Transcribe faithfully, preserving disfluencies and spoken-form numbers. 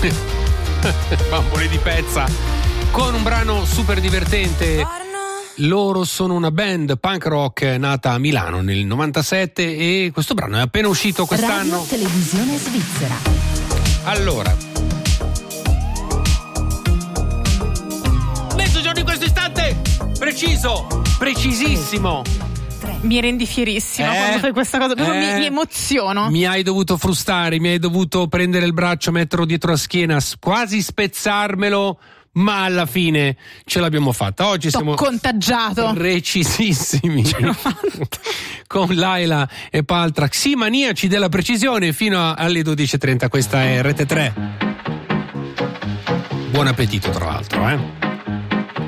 Bambole di pezza, con un brano super divertente. Loro sono una band punk rock nata a Milano nel novantasette e questo brano è appena uscito quest'anno. Radio Televisione Svizzera. Allora, mezzogiorno in questo istante, preciso, precisissimo. Mi rendi fierissima eh, quando fai questa cosa, proprio eh, mi, mi emoziono. Mi hai dovuto frustare, mi hai dovuto prendere il braccio, metterlo dietro la schiena, quasi spezzarmelo, ma alla fine ce l'abbiamo fatta. Oggi T'ho siamo contagiato. Precisissimi con Laila e Paltrax, sì, maniaci della precisione fino alle dodici e trenta. Questa è R T tre. Buon appetito, tra l'altro, eh